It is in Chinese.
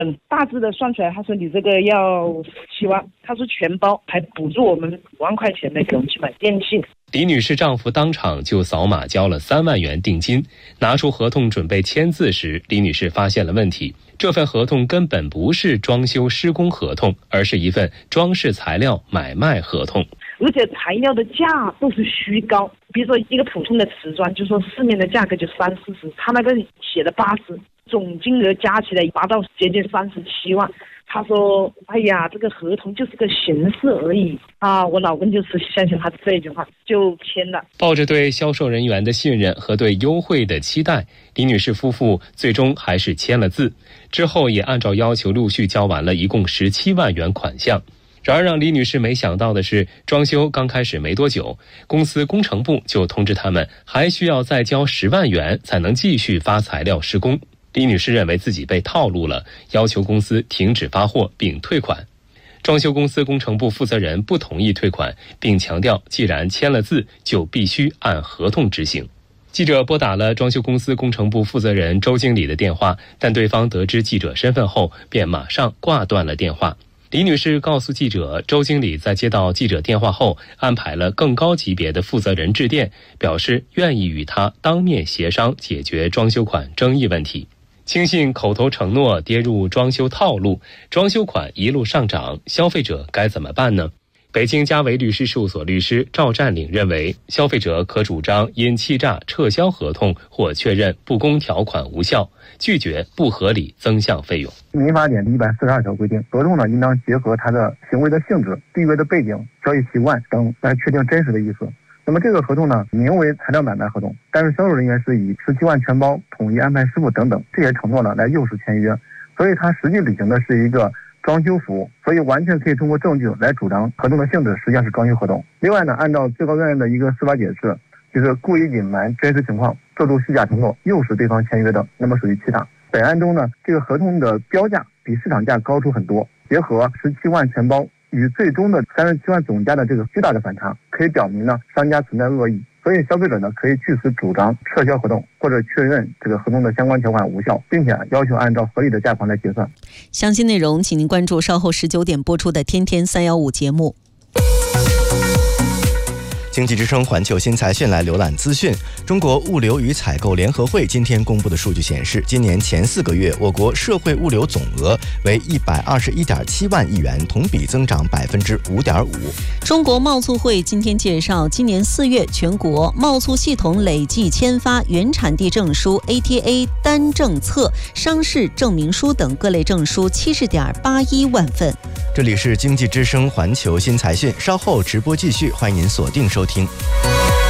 大致的算出来，他说你这个要17万，他说全包，还补助我们5万块钱的给我们去买电器。 李女士丈夫当场就扫码交了3万元定金，拿出合同准备签字时，李女士发现了问题。这份合同根本不是装修施工合同，而是一份装饰材料买卖合同。 而且材料的价都是虚高，比如说一个普通的瓷砖，就说市面的价格就30-40，他那个写的80，总金额加起来达到接近37万。他说：“哎呀，这个合同就是个形式而已啊！”我老公就是相信他这句话，就签了。 抱着对销售人员的信任和对优惠的期待，李女士夫妇最终还是签了字，之后也按照要求陆续交完了一共17万元款项。然而让李女士没想到的是，装修刚开始没多久，公司工程部就通知他们还需要再交10万元才能继续发材料施工。李女士认为自己被套路了，要求公司停止发货并退款。装修公司工程部负责人不同意退款，并强调既然签了字，就必须按合同执行。记者拨打了装修公司工程部负责人周经理的电话，但对方得知记者身份后，便马上挂断了电话。李女士告诉记者，周经理在接到记者电话后，安排了更高级别的负责人致电，表示愿意与他当面协商解决装修款争议问题。轻信口头承诺，跌入装修套路，装修款一路上涨，消费者该怎么办呢？北京嘉维律师事务所律师赵占领认为，消费者可主张因欺诈撤销合同或确认不公条款无效，拒绝不合理增项费用。 民法典第142条规定，合同呢应当结合它的行为的性质、缔约的背景、交易习惯等来确定真实的意思。那么这个合同呢，名为材料买卖合同，但是销售人员是以17万全包、统一安排师傅等等这些承诺呢来诱使签约，所以它实际履行的是一个装修服务，所以完全可以通过证据来主张合同的性质实际上是装修合同。另外呢，按照最高院的一个司法解释，就是故意隐瞒真实情况，做出虚假承诺，诱使对方签约的，那么属于欺诈。本案中呢，这个合同的标价比市场价高出很多，结合17万全包与最终的37万总价的这个巨大的反差，可以表明呢商家存在恶意，所以消费者呢可以据此主张撤销合同或者确认这个合同的相关条款无效，并且要求按照合理的价款来结算。 详细内容请您关注稍后19点播出的天天315节目。 经济之声环球新财讯来浏览资讯。中国物流与采购联合会今天公布的数据显示，今年前4个月，我国社会物流总额为121.7万亿元，同比增长5.5%。 中国贸促会今天介绍，今年4月全国贸促系统累计签发原产地证书、ATA 单证册、商事证明书等各类证书70.81万份。 这里是经济之声环球新财讯，稍后直播继续，欢迎您锁定收听。